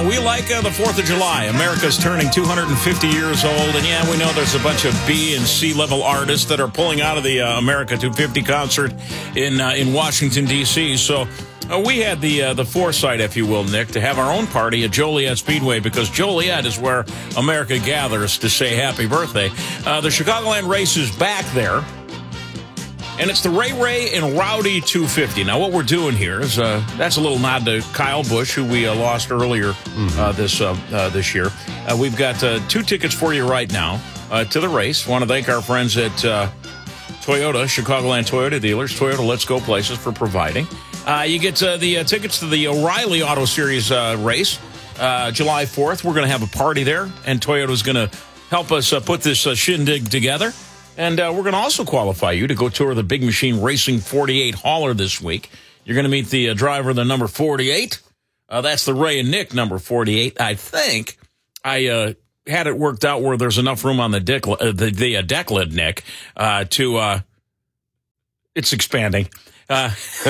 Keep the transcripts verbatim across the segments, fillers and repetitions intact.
we like uh, the fourth of July. America's turning two hundred fifty years old. And, yeah, we know there's a bunch of B and C level artists that are pulling out of the uh, America two fifty concert in uh, in Washington, D C. So uh, we had the uh, the foresight, if you will, Nick, to have our own party at Joliet Speedway, because Joliet is where America gathers to say happy birthday. Uh, the Chicagoland race is back there. And it's the Ray Ray and Rowdy two fifty. Now, what we're doing here is, uh, that's a little nod to Kyle Busch, who we uh, lost earlier mm-hmm. uh, this uh, uh, this year. Uh, we've got uh, two tickets for you right now uh, to the race. Want to thank our friends at uh, Toyota, Chicagoland Toyota dealers, Toyota Let's Go Places, for providing. Uh, you get uh, the uh, tickets to the O'Reilly Auto Series uh, race, uh, July fourth. We're going to have a party there, and Toyota's going to help us uh, put this uh, shindig together. And uh, we're going to also qualify you to go tour the Big Machine Racing forty-eight hauler this week. You're going to meet the uh, driver, the number forty-eight. Uh, that's the Ray and Nick number forty-eight. I think I uh, had it worked out where there's enough room on the, dick, uh, the, the uh, deck lid, Nick, uh, to, uh, it's expanding, uh,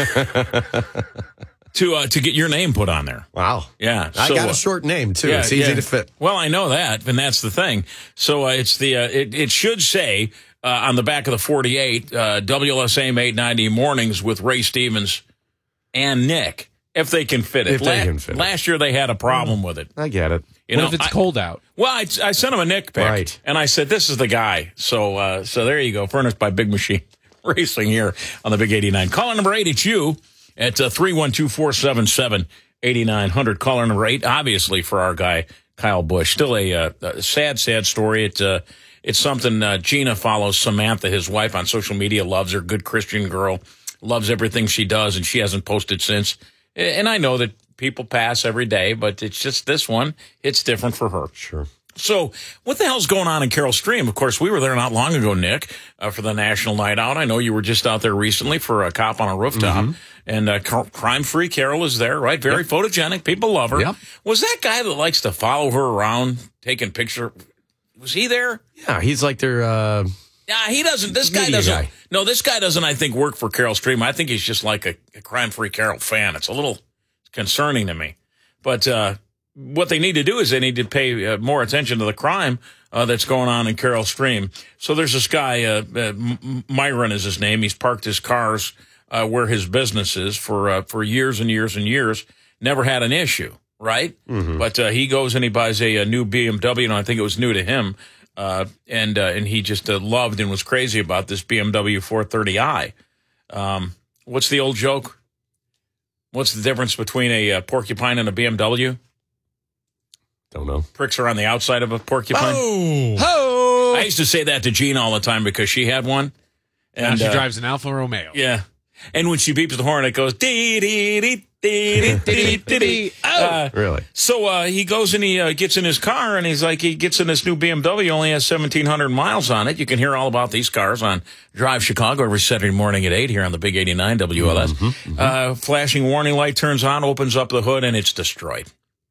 to uh, to get your name put on there. Wow. Yeah. I so, got a uh, short name, too. Yeah, it's easy yeah. to fit. Well, I know that, and that's the thing. So uh, it's the uh, it, it should say uh, on the back of the forty-eight, uh, W L S A M eight ninety Mornings with Ray Stevens and Nick, if they can fit it. If La- they can fit it. Last year they had a problem with it. I get it. You what know, if it's I, cold out? Well, I, I sent him a Nick pic, right. and I said, this is the guy. So uh, so there you go, furnished by Big Machine Racing here on the Big eighty-nine. Caller number eight, it's you at uh, three one two, four seven seven, eight nine zero zero. Caller number eight, obviously, for our guy, Kyle Busch. Still a, uh, a sad, sad story. It, uh, it's something uh, Gina follows Samantha, his wife, on social media, loves her, good Christian girl, loves everything she does, and she hasn't posted since. And I know that people pass every day, but it's just this one, it's different for her. Sure. So what the hell's going on in Carroll Stream? Of course, we were there not long ago, Nick, uh, for the National Night Out. I know you were just out there recently for a cop on a rooftop. Mm-hmm. And uh, crime-free Carol is there, right? Very yep. photogenic. People love her. Yep. Was that guy that likes to follow her around, taking picture? Was he there? Yeah, he's like their... Uh, yeah, he doesn't. This guy doesn't. Guy. No, this guy doesn't, I think, work for Carroll Stream. I think he's just like a, a crime-free Carol fan. It's a little concerning to me. But uh, what they need to do is they need to pay uh, more attention to the crime uh, that's going on in Carroll Stream. So there's this guy, uh, uh, Myron is his name. He's parked his cars Uh, where his business is for uh, for years and years and years, never had an issue, right? Mm-hmm. But uh, he goes and he buys a, a new B M W, and I think it was new to him, uh, and uh, and he just uh, loved and was crazy about this B M W four thirty i. Um, what's the old joke? What's the difference between a, a porcupine and a B M W? Don't know. Pricks are on the outside of a porcupine. Oh! Ho! I used to say that to Jean all the time because she had one. And now she uh, drives an Alfa Romeo. Yeah. And when she beeps the horn, it goes dee dee dee dee dee dee dee. Oh, really? So uh, he goes and he uh, gets in his car, and he's like, he gets in this new B M W, only has seventeen hundred miles on it. You can hear all about these cars on Drive Chicago every Saturday morning at eight here on the Big eighty-nine W L S. Mm-hmm, mm-hmm. Uh, flashing warning light turns on, opens up the hood, and it's destroyed.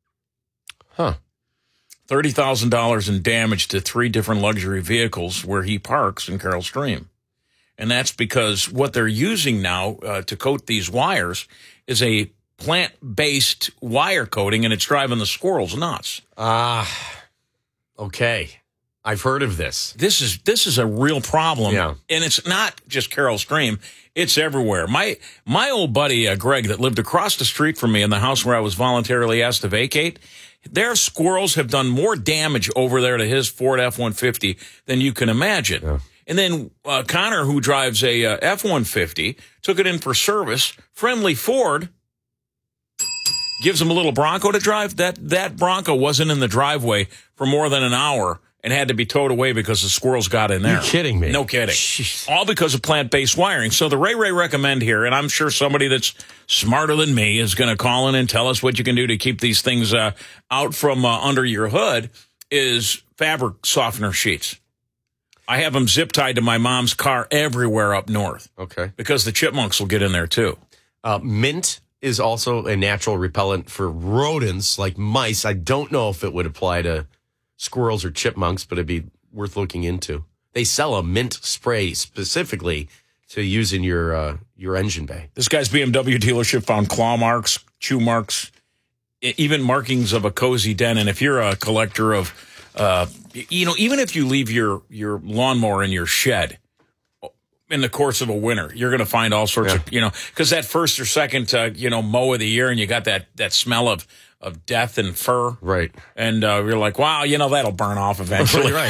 Huh. thirty thousand dollars in damage to three different luxury vehicles where he parks in Carroll Stream. And that's because what they're using now uh, to coat these wires is a plant-based wire coating, and it's driving the squirrels nuts. Ah, uh, okay. I've heard of this. This is this is a real problem, yeah. And it's not just Carroll Stream; it's everywhere. My my old buddy uh, Greg, that lived across the street from me in the house where I was voluntarily asked to vacate, their squirrels have done more damage over there to his Ford F one fifty than you can imagine. Yeah. And then uh, Connor, who drives a uh, F one fifty, took it in for service. Friendly Ford gives him a little Bronco to drive. That that Bronco wasn't in the driveway for more than an hour and had to be towed away because the squirrels got in there. You're kidding me. No kidding. Jeez. All because of plant-based wiring. So the Ray Ray recommend here, and I'm sure somebody that's smarter than me is going to call in and tell us what you can do to keep these things uh, out from uh, under your hood, is fabric softener sheets. I have them zip-tied to my mom's car everywhere up north. Okay. Because the chipmunks will get in there, too. Uh, mint is also a natural repellent for rodents like mice. I don't know if it would apply to squirrels or chipmunks, but it'd be worth looking into. They sell a mint spray specifically to use in your uh, your engine bay. This guy's B M W dealership found claw marks, chew marks even markings of a cozy den. And if you're a collector of, uh, you know, even if you leave your, your lawnmower in your shed in the course of a winter, you're going to find all sorts yeah. of, you know, because that first or second, uh, you know, mow of the year, and you got that, that smell of, of death and fur. Right. And uh, you're like, wow, you know, that'll burn off eventually. Right.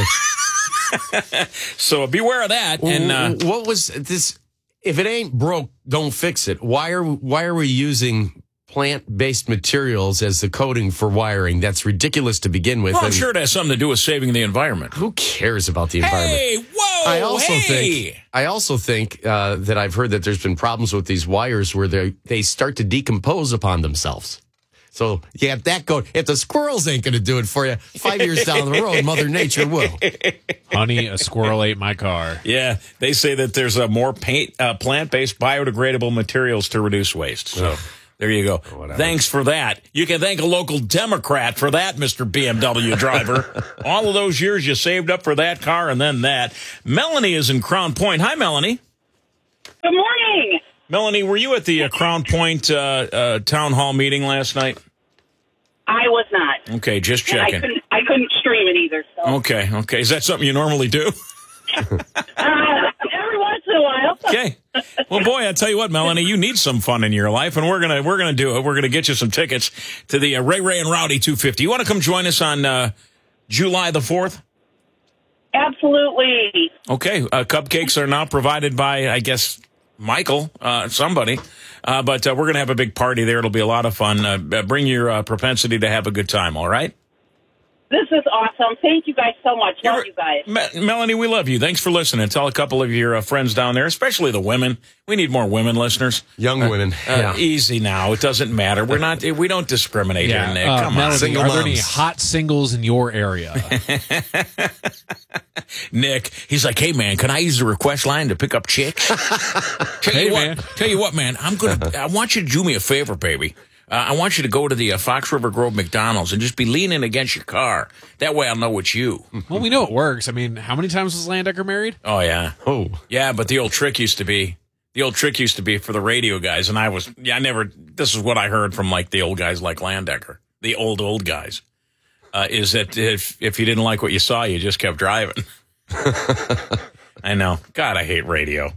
So beware of that. And uh, what was this? If it ain't broke, don't fix it. Why are why are we using plant-based materials as the coating for wiring? That's ridiculous to begin with. Well, I'm and sure it has something to do with saving the environment. Who cares about the environment? Hey, whoa, I also hey. think I also think uh, that I've heard that there's been problems with these wires where they they start to decompose upon themselves. So you got that going. If the squirrels ain't going to do it for you, five years down the road, Mother Nature will. Honey, a squirrel ate my car. Yeah, they say that there's a more paint, uh, plant-based biodegradable materials to reduce waste. So there you go. Whatever. Thanks for that. You can thank a local Democrat for that, Mister B M W driver. All of those years you saved up for that car and then that. Melanie is in Crown Point. Hi, Melanie. Good morning. Melanie, were you at the uh, Crown Point uh, uh, town hall meeting last night? I was not. Okay, just And checking. I couldn't, I couldn't stream it either. So. Okay, okay. Is that something you normally do? uh, every once in a while. Okay. Well, boy, I tell you what, Melanie, you need some fun in your life, and we're gonna we're gonna do it. We're gonna get you some tickets to the uh, Ray Ray and Rowdy two fifty. You want to come join us on uh, July the fourth? Absolutely. Okay. Uh, cupcakes are now provided by, I guess, Michael, uh, somebody. Uh, but uh, we're going to have a big party there. It'll be a lot of fun. Uh, bring your uh, propensity to have a good time, all right? This is awesome. Thank you guys so much. Love You're, you guys. Me- Melanie, we love you. Thanks for listening. Tell a couple of your uh, friends down there, especially the women. We need more women listeners. Young uh, women. Uh, yeah. Easy now. It doesn't matter. We're not. We don't discriminate Yeah. here, Nick. Uh, Come Melanie, on. Single are there any moms. hot singles in your area? Nick, he's like, hey man, can I use the request line to pick up chicks? tell Hey, you what, man. tell you what, man, I'm gonna. I want you to do me a favor, baby. Uh, I want you to go to the uh, Fox River Grove McDonald's and just be leaning against your car. That way, I'll know it's you. Well, we know it works. I mean, how many times was Landecker married? Oh yeah, Oh. yeah. But the old trick used to be, the old trick used to be for the radio guys, and I was, yeah, I never. This is what I heard from like the old guys like Landecker, the old old guys, uh, is that if if you didn't like what you saw, you just kept driving. I know. God, I hate radio.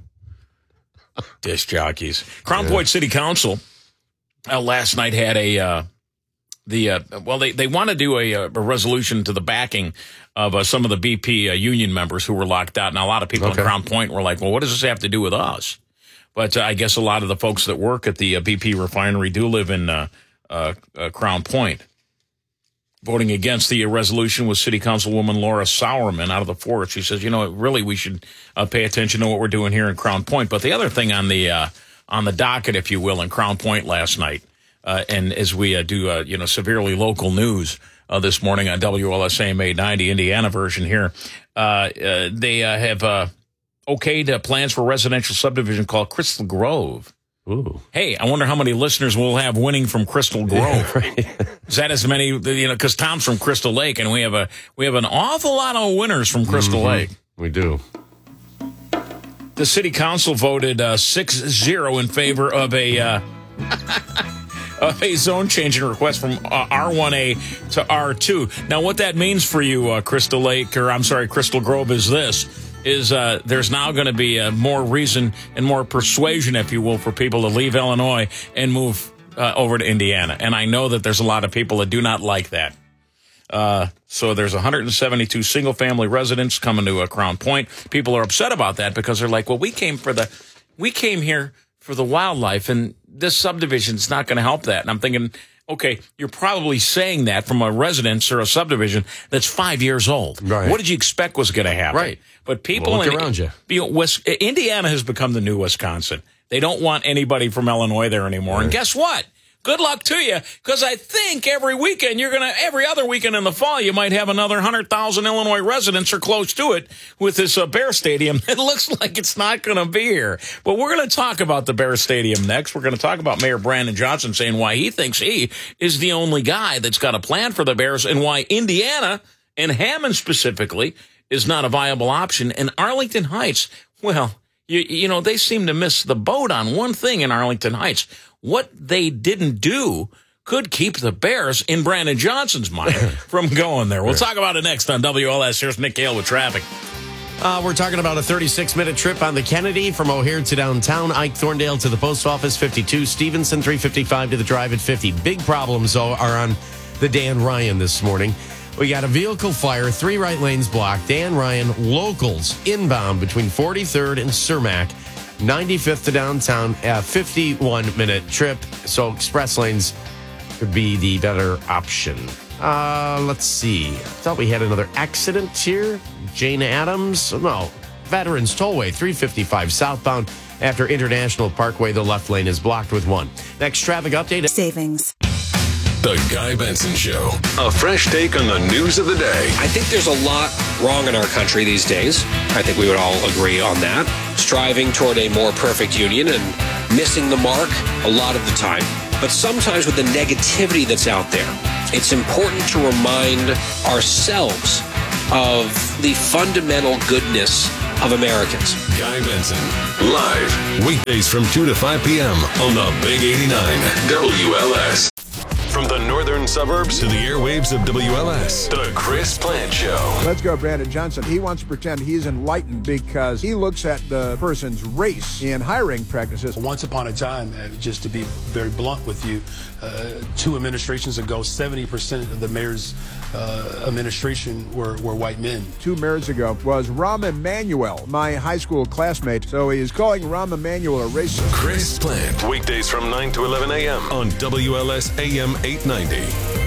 Disc jockeys. Crown Point City Council uh, last night had a uh, the uh, well, they they want to do a, a resolution to the backing of uh, some of the B P uh, union members who were locked out. Now, a lot of people Okay. in Crown Point were like, "Well, what does this have to do with us?" But uh, I guess a lot of the folks that work at the uh, B P refinery do live in uh, uh, uh, Crown Point. Voting against the resolution was City Councilwoman Laura Sauerman out of the fourth. She says, you know, really we should uh, pay attention to what we're doing here in Crown Point. But the other thing on the uh, on the docket, if you will, in Crown Point last night, uh, and as we uh, do, uh, you know, severely local news uh, this morning on W L S A M eight ninety, Indiana version here, uh, uh, they uh, have uh, okayed uh, plans for a residential subdivision called Crystal Grove. Ooh. Hey, I wonder how many listeners we'll have winning from Crystal Grove. Right. Is that as many, you know, because Tom's from Crystal Lake, and we have a we have an awful lot of winners from Crystal Mhm. Lake. We do. The city council voted uh, six zero in favor of a uh, of a zone changing request from uh, R one A to R two. Now, what that means for you, uh, Crystal Lake, or I'm sorry, Crystal Grove, is this. Is uh, there's now going to be uh, more reason and more persuasion, if you will, for people to leave Illinois and move uh, over to Indiana. And I know that there's a lot of people that do not like that. Uh, so there's one hundred seventy-two single-family residents coming to a Crown Point. People are upset about that because they're like, well, we came for the, we came here for the wildlife, and this subdivision's not going to help that. And I'm thinking, okay, you're probably saying that from a residence or a subdivision that's five years old. Right. What did you expect was going to happen? Right. But people Well, look in around you. You know, West, Indiana has become the new Wisconsin. They don't want anybody from Illinois there anymore. Right. And guess what? Good luck to you, because I think every weekend you're going to, every other weekend in the fall, you might have another one hundred thousand Illinois residents or close to it with this uh, Bear Stadium. It looks like it's not going to be here. But we're going to talk about the Bear Stadium next. We're going to talk about Mayor Brandon Johnson saying why he thinks he is the only guy that's got a plan for the Bears and why Indiana, and Hammond specifically, is not a viable option. And Arlington Heights, well, you, you know, they seem to miss the boat on one thing in Arlington Heights. What they didn't do could keep the Bears, in Brandon Johnson's mind, from going there. We'll talk about it next on W L S. Here's Nick Gale with traffic. Uh, we're talking about a thirty-six minute trip on the Kennedy from O'Hare to downtown, Ike Thorndale to the post office, fifty-two, Stevenson, three fifty-five to the drive at fifty. Big problems, though, are on the Dan Ryan this morning. We got a vehicle fire, three right lanes blocked. Dan Ryan, locals inbound between forty-third and Cermak, ninety-fifth to downtown, a fifty-one minute trip. So express lanes could be the better option. Uh, let's see. I thought we had another accident here. Jane Addams. No. Veterans Tollway, three fifty-five southbound after International Parkway. The left lane is blocked with one. Next traffic update. Savings. The Guy Benson Show. A fresh take on the news of the day. I think there's a lot wrong in our country these days. I think we would all agree on that. Striving toward a more perfect union and missing the mark a lot of the time. But sometimes with the negativity that's out there, it's important to remind ourselves of the fundamental goodness of Americans. Guy Benson, live, weekdays from two to five p.m. on the Big eighty-nine W L S. From the northern suburbs to the airwaves of W L S, the Chris Plant Show. Let's go, Brandon Johnson. He wants to pretend he's enlightened because he looks at the person's race in hiring practices. Once upon a time, uh, just to be very blunt with you, uh, two administrations ago, seventy percent of the mayor's uh, administration were, were white men. Two mayors ago was Rahm Emanuel, my high school classmate. So he is calling Rahm Emanuel a racist. Chris Plant, weekdays from nine to eleven a.m. on W L S A M eight ninety.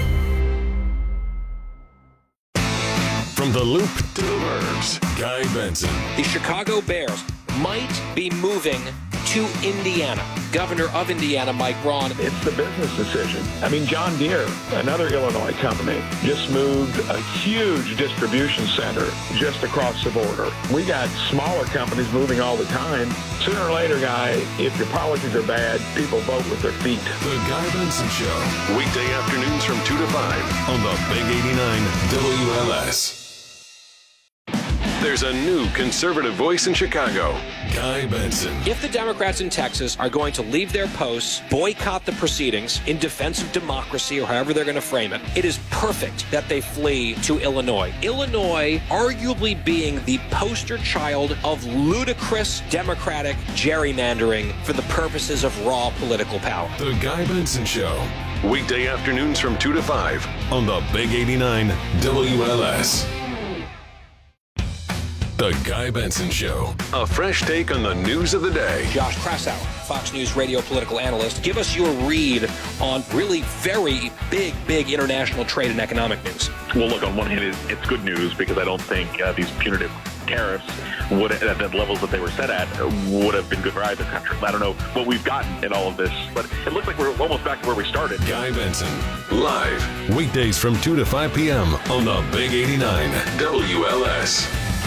From the Loop to the Burbs, Guy Benson. The Chicago Bears might be moving to Indiana. Governor of Indiana, Mike Braun. It's the business decision. I mean, John Deere, another Illinois company, just moved a huge distribution center just across the border. We got smaller companies moving all the time. Sooner or later, Guy, if your policies are bad, people vote with their feet. The Guy Benson Show, weekday afternoons from two to five on the Big eighty-nine W L S. There's a new conservative voice in Chicago, Guy Benson. If the Democrats in Texas are going to leave their posts, boycott the proceedings in defense of democracy, or however they're going to frame it, it is perfect that they flee to Illinois. Illinois arguably being the poster child of ludicrous Democratic gerrymandering for the purposes of raw political power. The Guy Benson Show, weekday afternoons from two to five on the Big eighty-nine W L S. The Guy Benson Show, a fresh take on the news of the day. Josh Krasow, Fox News radio political analyst. Give us your read on really very big, big international trade and economic news. Well, look, on one hand, it's, it's good news because I don't think uh, these punitive tariffs would, at the levels that they were set at, would have been good for either country. I don't know what we've gotten in all of this, but it looks like we're almost back to where we started. Guy Benson, live, weekdays from two to five p.m. on the Big eighty-nine W L S.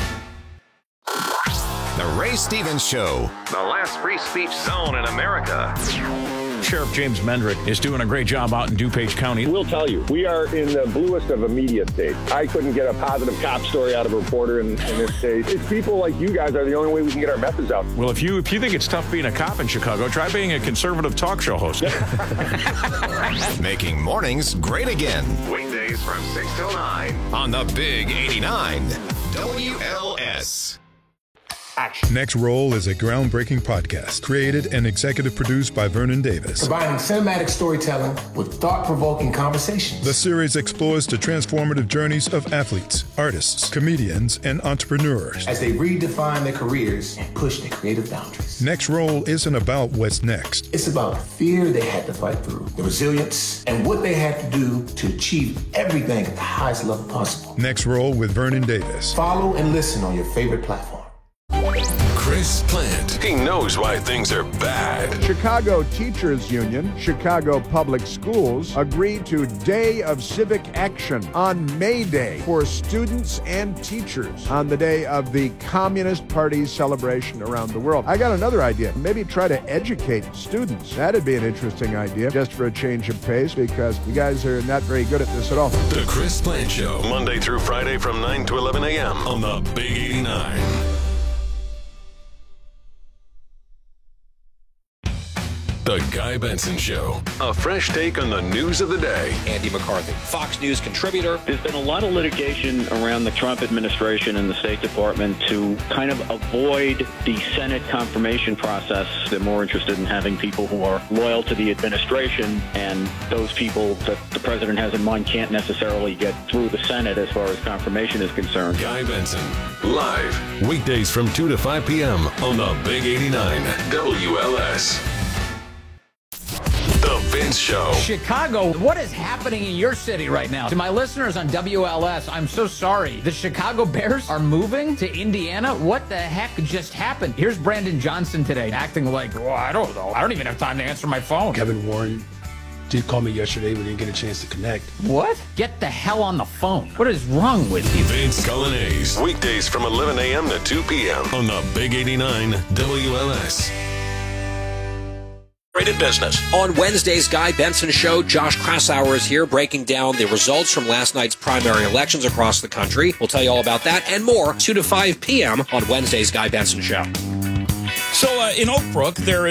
The Ray Stevens Show. The last free speech zone in America. Sheriff James Mendrick is doing a great job out in DuPage County. We'll tell you, we are in the bluest of a media state. I couldn't get a positive cop story out of a reporter in, in this state. It's people like you guys are the only way we can get our message out. Well, if you if you think it's tough being a cop in Chicago, try being a conservative talk show host. Making mornings great again. Weekdays from six till nine on the Big eighty-nine W L S. Action. Next Roll is a groundbreaking podcast created and executive produced by Vernon Davis. Combining cinematic storytelling with thought-provoking conversations. The series explores the transformative journeys of athletes, artists, comedians, and entrepreneurs as they redefine their careers and push their creative boundaries. Next Roll isn't about what's next. It's about the fear they had to fight through, the resilience, and what they had to do to achieve everything at the highest level possible. Next Roll with Vernon Davis. Follow and listen on your favorite platform. Chris Plant. He knows why things are bad. Chicago Teachers Union, Chicago Public Schools agreed to Day of Civic Action on May Day for students and teachers on the day of the Communist Party's celebration around the world. I got another idea. Maybe try to educate students. That'd be an interesting idea, just for a change of pace, because you guys are not very good at this at all. The Chris Plant Show, Monday through Friday from nine to eleven a.m. on the Big eighty-nine. The Guy Benson Show. A fresh take on the news of the day. Andy McCarthy, Fox News contributor. There's been a lot of litigation around the Trump administration and the State Department to kind of avoid the Senate confirmation process. They're more interested in having people who are loyal to the administration, and those people that the president has in mind can't necessarily get through the Senate as far as confirmation is concerned. Guy Benson, live, weekdays from two to five p.m. on the Big eighty-nine W L S. The Vince Show. Chicago, what is happening in your city right now? To my listeners on W L S, I'm so sorry. The Chicago Bears are moving to Indiana? What the heck just happened? Here's Brandon Johnson today, acting like, well, I don't know. I don't even have time to answer my phone. Kevin Warren did call me yesterday. We didn't get a chance to connect. What? Get the hell on the phone. What is wrong with you? Vince Cullinase. Weekdays from eleven a.m. to two p.m. on the Big eighty-nine W L S. In business. On Wednesday's Guy Benson Show, Josh Krausauer is here breaking down the results from last night's primary elections across the country. We'll tell you all about that and more, two to five p.m. on Wednesday's Guy Benson Show. So uh, in Oak Brook, there